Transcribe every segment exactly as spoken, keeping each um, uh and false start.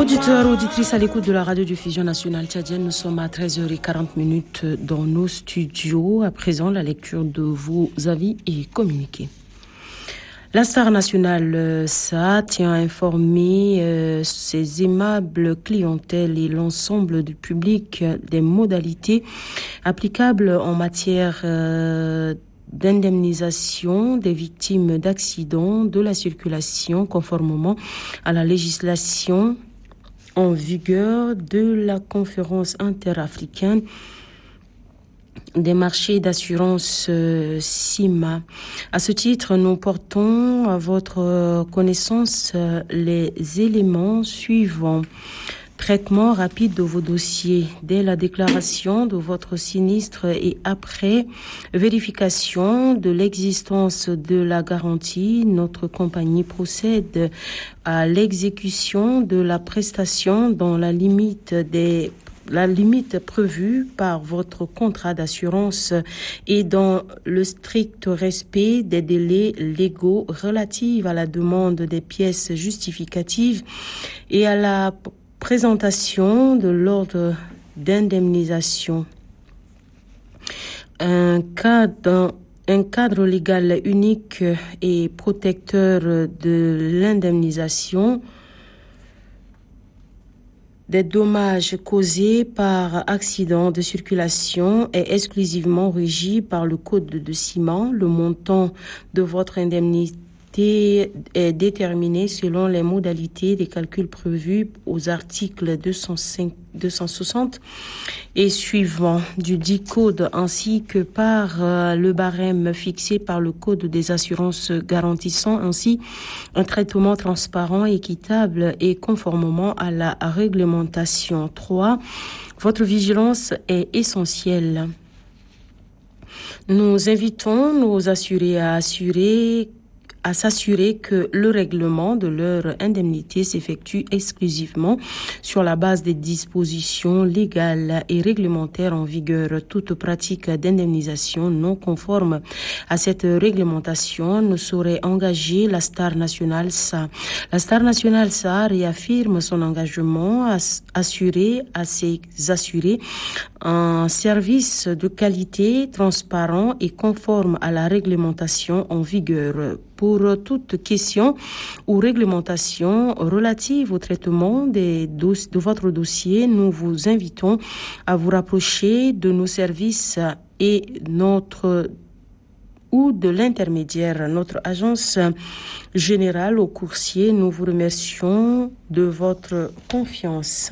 Auditeurs, auditrices à l'écoute de la radiodiffusion nationale tchadienne, nous sommes à treize heures quarante dans nos studios. À présent, la lecture de vos avis et communiqués. La star nationale S A tient à informer euh, ses aimables clientèles et l'ensemble du public des modalités applicables en matière euh, d'indemnisation des victimes d'accidents de la circulation conformément à la législation en vigueur de la conférence interafricaine des marchés d'assurance euh, C I M A. À ce titre, nous portons à votre connaissance euh, les éléments suivants. Traitement rapide de vos dossiers dès la déclaration de votre sinistre et après vérification de l'existence de la garantie, notre compagnie procède à l'exécution de la prestation dans la limite des la limite prévue par votre contrat d'assurance et dans le strict respect des délais légaux relatifs à la demande des pièces justificatives et à la présentation de l'ordre d'indemnisation. Un cadre, un cadre légal unique et protecteur de l'indemnisation des dommages causés par accident de circulation est exclusivement régi par le code de ciment. Le montant de votre indemnité est déterminé selon les modalités des calculs prévus aux articles deux cent cinq, deux cent soixante et suivants du dit code, ainsi que par euh, le barème fixé par le code des assurances, garantissant ainsi un traitement transparent, équitable et conformément à la réglementation. trois. Votre vigilance est essentielle. Nous invitons nos assurés à assurer à s'assurer que le règlement de leur indemnité s'effectue exclusivement sur la base des dispositions légales et réglementaires en vigueur. Toute pratique d'indemnisation non conforme à cette réglementation ne saurait engager la star nationale S A. La star nationale S A réaffirme son engagement à assurer à ses assurés un service de qualité, transparent et conforme à la réglementation en vigueur. Pour toute question ou réglementation relative au traitement des dos- de votre dossier, nous vous invitons à vous rapprocher de nos services et notre ou de l'intermédiaire, notre agence générale au coursier. Nous vous remercions de votre confiance.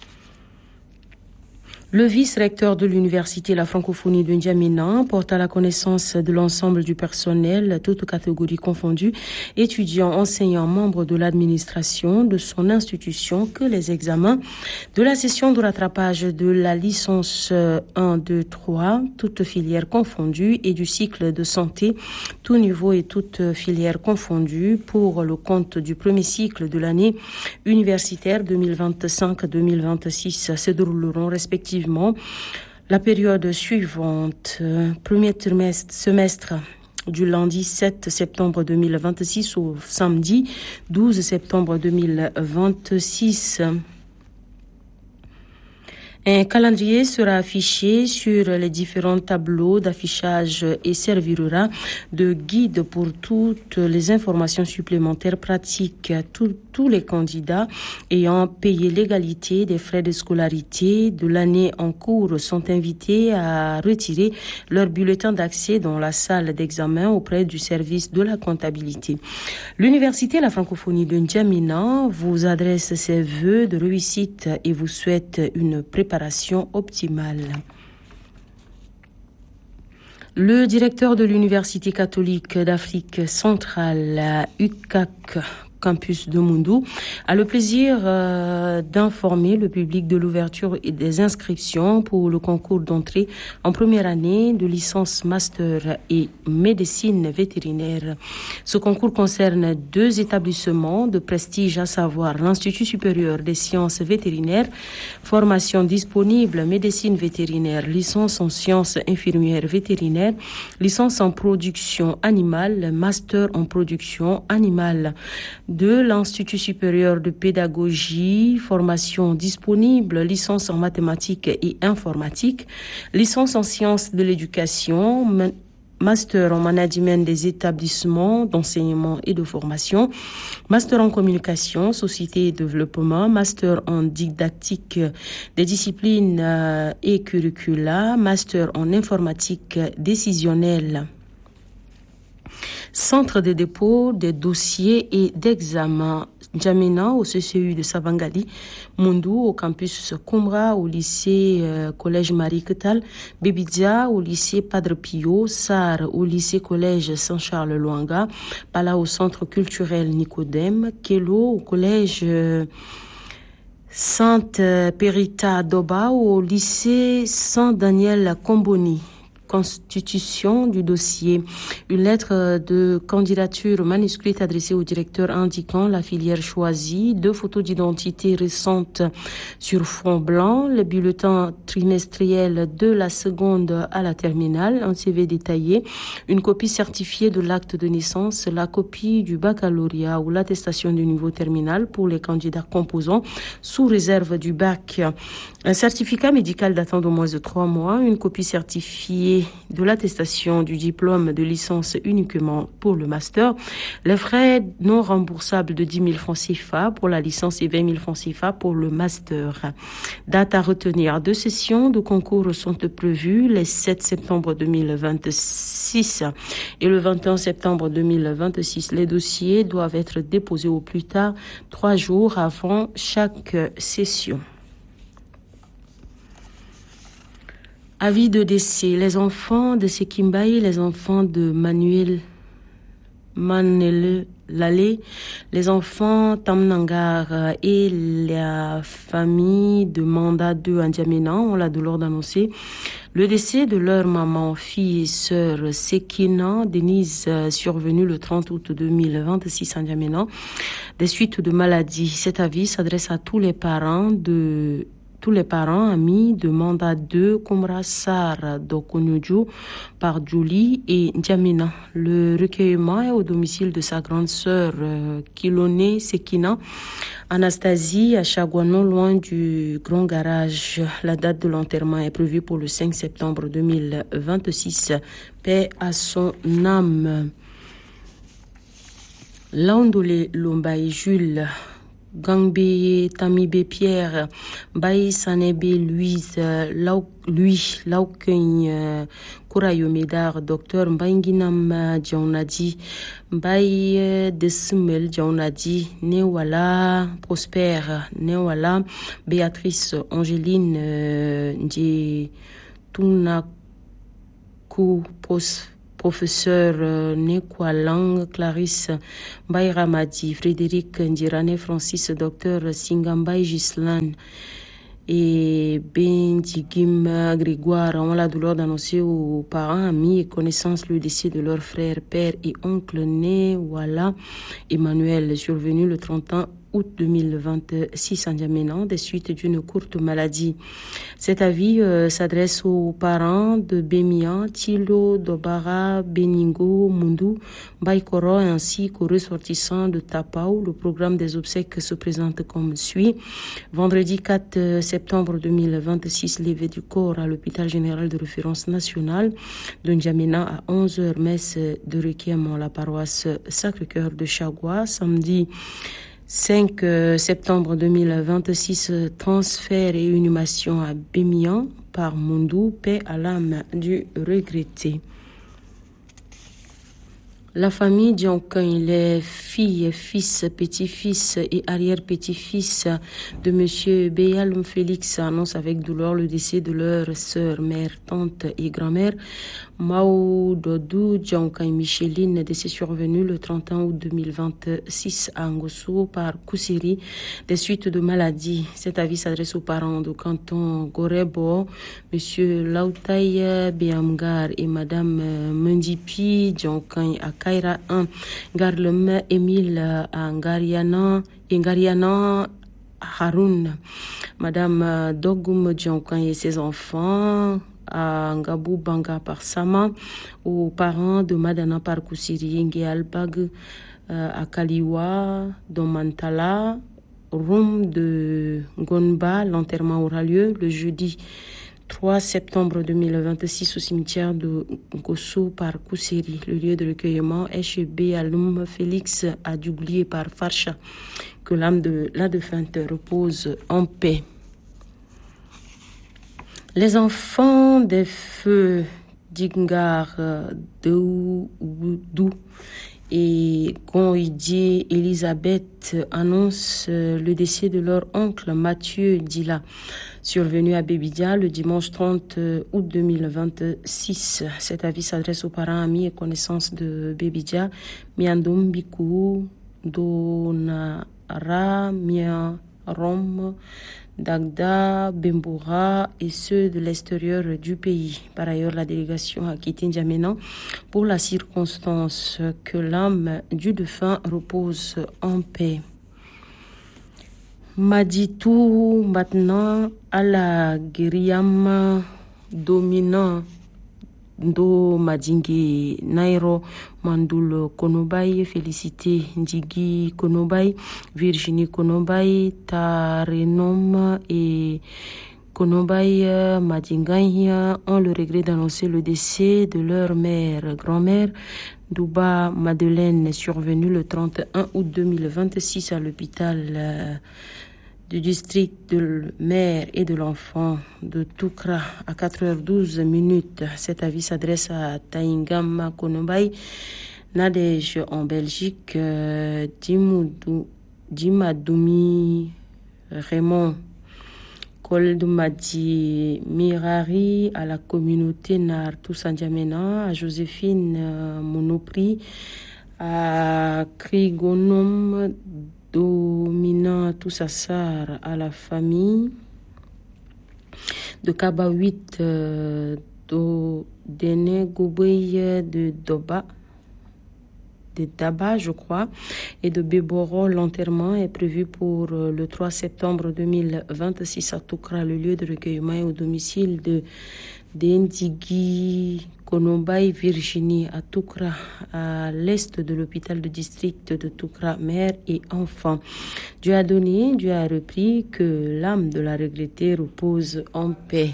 Le vice-recteur de l'université La Francophonie de N'Djamena porte à la connaissance de l'ensemble du personnel, toutes catégories confondues, étudiants, enseignants, membres de l'administration de son institution, que les examens de la session de rattrapage de la licence un, deux, trois, toutes filières confondues, et du cycle de santé, tout niveau et toutes filières confondues, pour le compte du premier cycle de l'année universitaire deux mille vingt-cinq deux mille vingt-six, se dérouleront respectivement la période suivante, euh, premier trimestre, semestre du lundi sept septembre deux mille vingt-six au samedi douze septembre deux mille vingt-six. Un calendrier sera affiché sur les différents tableaux d'affichage et servira de guide pour toutes les informations supplémentaires pratiques. Tous, tous les candidats ayant payé l'égalité des frais de scolarité de l'année en cours sont invités à retirer leur bulletin d'accès dans la salle d'examen auprès du service de la comptabilité. L'Université La Francophonie de N'Djamena vous adresse ses vœux de réussite et vous souhaite une préparation optimale. Le directeur de l'Université catholique d'Afrique centrale, U C A C, campus de Moundou, a le plaisir euh, d'informer le public de l'ouverture et des inscriptions pour le concours d'entrée en première année de licence master et médecine vétérinaire. Ce concours concerne deux établissements de prestige, à savoir l'Institut supérieur des sciences vétérinaires, formation disponible médecine vétérinaire, licence en sciences infirmières vétérinaires, licence en production animale, master en production animale. de l'Institut supérieur de pédagogie, formation disponible, licence en mathématiques et informatique, licence en sciences de l'éducation, master en management des établissements d'enseignement et de formation, master en communication, société et développement, master en didactique des disciplines et curricula, master en informatique décisionnelle. Centre de dépôt des dossiers et d'examen N'Djamena au C C U de Savangali, Mundu au campus Kumra au lycée euh, collège Marie Ketal, Bebidia au lycée Padre Pio, Sar au lycée collège Saint-Charles Luanga, Pala au centre culturel Nicodème, Kelo au collège euh, Sainte Perita Doba au lycée Saint-Daniel Comboni. Constitution du dossier. Une lettre de candidature manuscrite adressée au directeur indiquant la filière choisie, deux photos d'identité récentes sur fond blanc, le bulletin trimestriel de la seconde à la terminale, un C V détaillé, une copie certifiée de l'acte de naissance, la copie du baccalauréat ou l'attestation du niveau terminal pour les candidats composants sous réserve du bac, un certificat médical datant de moins de trois mois, une copie certifiée de l'attestation du diplôme de licence uniquement pour le master, les frais non remboursables de dix mille francs C F A pour la licence et vingt mille francs C F A pour le master. Date à retenir. Deux sessions de concours sont prévues les sept septembre deux mille vingt-six et le vingt et un septembre deux mille vingt-six. Les dossiers doivent être déposés au plus tard trois jours avant chaque session. Avis de décès. Les enfants de Sekimbaï, les enfants de Manuel Manele Lalé, les enfants Tamnangar et la famille de Manda deux à N'Djamena ont la douleur d'annoncer le décès de leur maman, fille et sœur Sekina Denise, survenue le trente août deux mille vingt-six à N'Djamena, des suites de maladie. Cet avis s'adresse à tous les parents de Tous les parents, amis de Manda deux, Kumra Sar Dokonyoju par Julie et N'Djamena. Le recueillement est au domicile de sa grande sœur euh, Kilone Sekina, Anastasie, à Chagouanon, loin du grand garage. La date de l'enterrement est prévue pour le cinq septembre deux mille vingt-six. Paix à son âme. Landolé Lombaï Jules, Gangbe Tamibé Pierre, Baye Sanebe Louise, Louis Lauken, Kourayo Médard, Docteur Mbainginam Djaounadi, Baye Desimel Djaounadi, Newala Prosper, Newala Béatrice Angéline Ndje Tunaku Prosper, professeur euh, Nekwalang, Clarisse Bayramadi, Frédéric Ndirane, Francis, docteur Singambay Gislan et Bendigim Grégoire ont la douleur d'annoncer aux parents, amis et connaissances le décès de leur frère, père et oncle Newala Emmanuel, survenu le trente août deux mille vingt-six en N'Djamena des suites d'une courte maladie. Cet avis euh, s'adresse aux parents de Bemia, Tilo, Dobara, Beningo, Mundu, Baikoro ainsi qu'aux ressortissants de Tapao. Le programme des obsèques se présente comme suit. Vendredi quatre septembre deux mille vingt-six, levée du corps à l'hôpital général de référence nationale de N'Djamena à onze heures, messe de requiem à la paroisse Sacré-Cœur de Chagua. Samedi cinq septembre deux mille vingt-six, transfert et inhumation à Bémian par Mundu, paix à l'âme du regretté. La famille Dionkin, les filles, fils, petits-fils et arrière-petits-fils de Monsieur Béaloum Félix annonce avec douleur le décès de leur sœur, mère, tante et grand-mère Mao Dodou Dionkin Micheline, décès survenu le trente et un août deux mille vingt-six à Ngosso par Koussiri des suites de maladie. Cet avis s'adresse aux parents du canton Gorebo, Monsieur Lautaï Béamgar et Madame Mendipi Dionkin à Kaira un, Garlem Émile à Ngariana et Ngariana Haroun, Madame Dogum Dionkin et ses enfants à Ngabou Banga par Sama, aux parents de Madana par Koussiri Nge Albag, euh, à Kaliwa, dans Mantala, Roum de Gonba. L'enterrement aura lieu le jeudi trois septembre deux mille vingt-six au cimetière de Gosso par Kousseri. Le lieu de recueillement est chez B. Aloum Félix à Dougli par Farcha. Que l'âme de la défunte repose en paix. Les enfants des feux d'Ingar, Doudou et Goïdier Elisabeth annoncent le décès de leur oncle Mathieu Dila, survenu à Bébidia le dimanche trente août deux mille vingt-six. Cet avis s'adresse aux parents, amis et connaissances de Bébidia, Miandoum Bikou, Donara, Miarom, Dagda, Bemboura et ceux de l'extérieur du pays. Par ailleurs, la délégation a quitté N'Djamena pour la circonstance. Que l'âme du défunt repose en paix. Maditou maintenant à la Guériam dominant Do Madingi Nairo Mandoul Konobai, Félicité Ndigi Konobai, Virginie Konobai, Tarenom et Konobai Madingaya ont le regret d'annoncer le décès de leur mère, grand-mère Douba Madeleine, survenue le trente et un août deux mille vingt-six à l'hôpital du district de mère et de l'enfant de Toukra à quatre heures douze minutes. Cet avis s'adresse à Taïngam Konobai, Nadège en Belgique, euh, Dimoudou, Dimadoumi Raymond, Koldumadi Mirari à la communauté Nar Toussandiamena, à Joséphine euh, Monopri, à Krigonom Dominant Toussassar à la famille de Kaba huit, euh, de Dene Goubeye de Doba, de Daba, je crois, et de Béboro. L'enterrement est prévu pour euh, le trois septembre deux mille vingt-six à Toukra. Le lieu de recueillement est au domicile de Dendigui Konobai, Virginie, à Toukra, à l'est de l'hôpital de district de Toukra, mère et enfant. Dieu a donné, Dieu a repris, que l'âme de la regrettée repose en paix.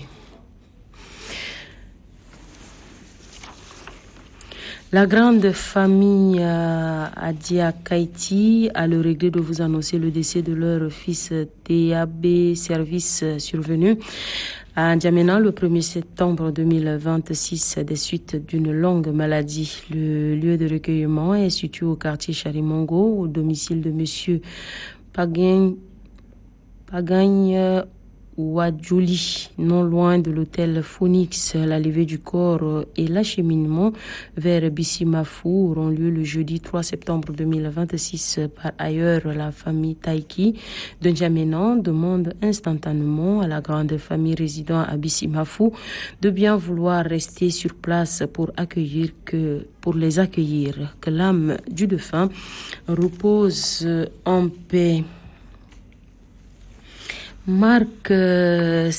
La grande famille euh, Adia Kaiti a le regret de vous annoncer le décès de leur fils T A B, service survenu à N'Djamena le premier septembre deux mille vingt-six des suites d'une longue maladie. Le lieu de recueillement est situé au quartier Charimongo, au domicile de monsieur Pagagne Pagagne Wadjouli, non loin de l'hôtel Phoenix. La levée du corps et l'acheminement vers Bissimafou auront lieu le jeudi trois septembre deux mille vingt-six. Par ailleurs, la famille Taiki de N'Djamena demande instantanément à la grande famille résidant à Bissimafou de bien vouloir rester sur place pour accueillir que, pour les accueillir. Que l'âme du défunt repose en paix. Marc